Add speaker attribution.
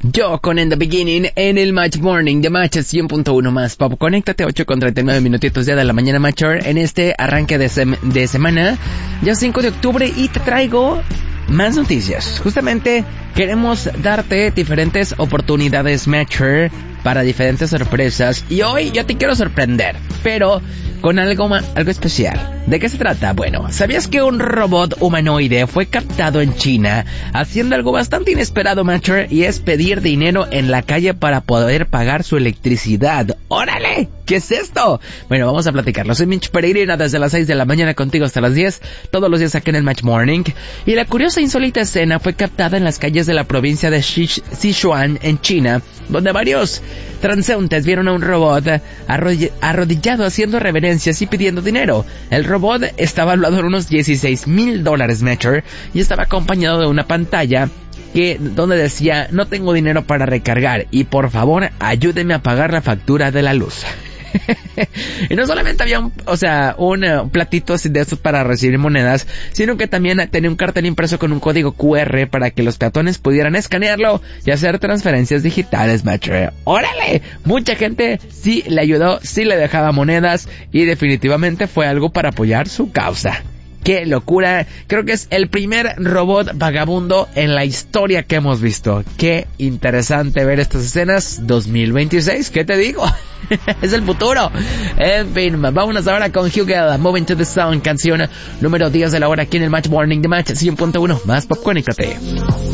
Speaker 1: Yo con In The Beginning en el Match Morning de Match 100.1 más Pop. Conéctate 8:39 minutitos ya de la mañana, Matcher, en este arranque de semana, ya 5 de octubre, y te traigo más noticias. Justamente queremos darte diferentes oportunidades, Matcher, para diferentes sorpresas, y hoy yo te quiero sorprender, pero con algo especial. ¿De qué se trata? Bueno, ¿sabías que un robot humanoide fue captado en China haciendo algo bastante inesperado, Matcher? Y es pedir dinero en la calle para poder pagar su electricidad. ¡Órale! ¿Qué es esto? Bueno, vamos a platicarlo. Soy Mitch Peregrina desde las 6 de la mañana contigo hasta las 10, todos los días aquí en el Match Morning. Y la curiosa e insólita escena fue captada en las calles de la provincia de Sichuan, en China, donde varios transeúntes vieron a un robot arrodillado haciendo reverencias y pidiendo dinero. El robot estaba valuado en unos $16,000, Matcher, y estaba acompañado de una pantalla donde decía: no tengo dinero para recargar y por favor ayúdeme a pagar la factura de la luz. Y no solamente había un platito así de estos para recibir monedas, sino que también tenía un cartel impreso con un código QR para que los peatones pudieran escanearlo y hacer transferencias digitales, Matcher. ¡Órale! Mucha gente sí le ayudó, sí le dejaba monedas, y definitivamente fue algo para apoyar su causa. ¡Qué locura! Creo que es el primer robot vagabundo en la historia que hemos visto. ¡Qué interesante ver estas escenas! 2026, ¿qué te digo? Es el futuro. En fin, vámonos ahora con Hugel, Moving to the Sun, canción número 10 de la hora aquí en el Match Morning de Match 100.1 más Pop. Conéctate.